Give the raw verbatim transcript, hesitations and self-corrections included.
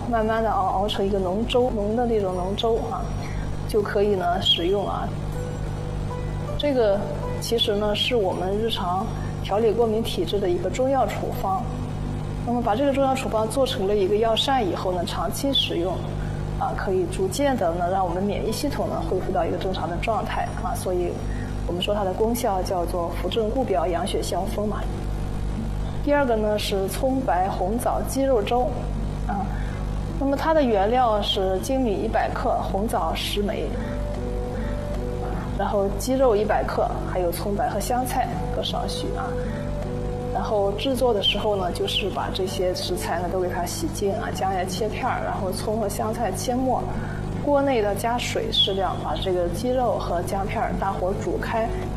慢慢的熬熬成一个浓粥，浓的那种浓粥啊，就可以呢使用啊。这个其实呢是我们日常调理过敏体质的一个中药处方。那么把这个中药处方做成了一个药膳以后呢，长期使用，啊，可以逐渐的呢让我们免疫系统呢恢复到一个正常的状态啊。所以我们说它的功效叫做扶正固表、养血消风嘛。第二个呢是葱白红枣鸡肉粥，啊，那么它的原料是粳米一百克，红枣十枚，然后鸡肉一百克，还有葱白和香菜各少许啊。然后制作的时候呢，就是把这些食材呢都给它洗净啊，姜也切片，然后葱和香菜切末，锅内呢加水适量，把这个鸡肉和姜片大火煮开，